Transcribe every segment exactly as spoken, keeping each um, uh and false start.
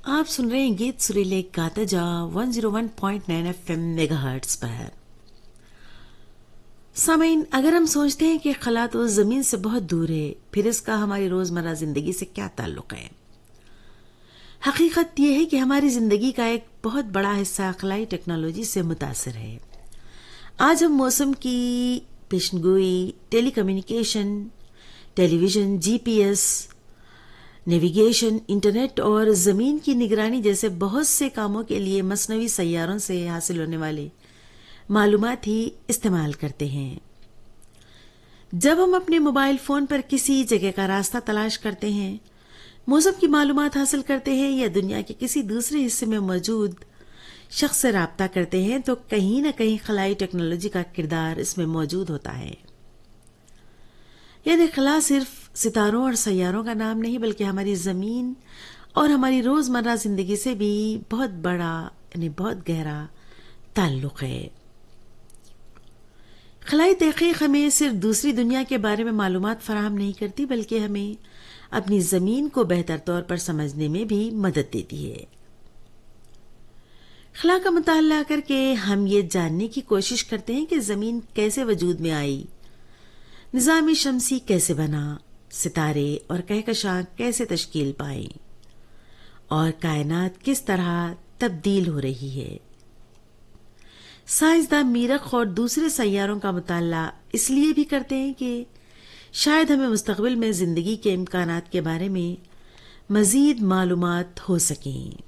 آپ سن رہے ہیں گیت سریلے گاتا جا one zero one point nine F M mega hertz پر۔ سامعین، اگر ہم سوچتے ہیں کہ خلا تو زمین سے بہت دور ہے، پھر اس کا ہماری روزمرہ زندگی سے کیا تعلق ہے؟ حقیقت یہ ہے کہ ہماری زندگی کا ایک بہت بڑا حصہ خلائی ٹیکنالوجی سے متاثر ہے۔ آج ہم موسم کی پیشن گوئی، ٹیلی کمیونیکیشن، ٹیلی ویژن، جی پی ایس، نیویگیشن، انٹرنیٹ اور زمین کی نگرانی جیسے بہت سے کاموں کے لیے مصنوعی سیاروں سے حاصل ہونے والے معلومات ہی استعمال کرتے ہیں۔ جب ہم اپنے موبائل فون پر کسی جگہ کا راستہ تلاش کرتے ہیں، موسم کی معلومات حاصل کرتے ہیں یا دنیا کے کسی دوسرے حصے میں موجود شخص سے رابطہ کرتے ہیں، تو کہیں نہ کہیں خلائی ٹیکنالوجی کا کردار اس میں موجود ہوتا ہے۔ یعنی خلا صرف ستاروں اور سیاروں کا نام نہیں، بلکہ ہماری زمین اور ہماری روزمرہ زندگی سے بھی بہت بڑا یعنی بہت گہرا تعلق ہے۔ خلائی تحقیق ہمیں صرف دوسری دنیا کے بارے میں معلومات فراہم نہیں کرتی، بلکہ ہمیں اپنی زمین کو بہتر طور پر سمجھنے میں بھی مدد دیتی ہے۔ خلا کا مطالعہ کر کے ہم یہ جاننے کی کوشش کرتے ہیں کہ زمین کیسے وجود میں آئی، نظام شمسی کیسے بنا، ستارے اور کہکشاں کیسے تشکیل پائیں، اور کائنات کس طرح تبدیل ہو رہی ہے۔ سائنسداں میرخ اور دوسرے سیاروں کا مطالعہ اس لیے بھی کرتے ہیں کہ شاید ہمیں مستقبل میں زندگی کے امکانات کے بارے میں مزید معلومات ہو سکیں۔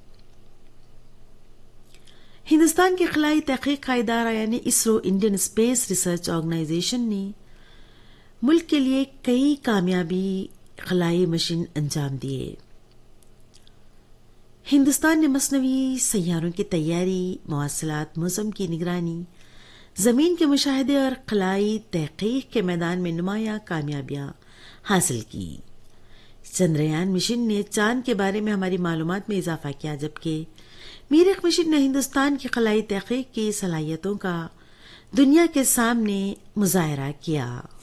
ہندوستان کے خلائی تحقیق کا ادارہ یعنی ISRO, Indian space research organization نے ملک کے لیے کئی کامیابی خلائی مشن انجام دیے۔ ہندوستان نے مصنوعی سیاروں کی تیاری، مواصلات، موسم کی نگرانی، زمین کے مشاہدے اور خلائی تحقیق کے میدان میں نمایاں کامیابیاں حاصل کی۔ چندریان مشن نے چاند کے بارے میں ہماری معلومات میں اضافہ کیا، جبکہ میرخ مشن نے ہندوستان کی خلائی تحقیق کی صلاحیتوں کا دنیا کے سامنے مظاہرہ کیا۔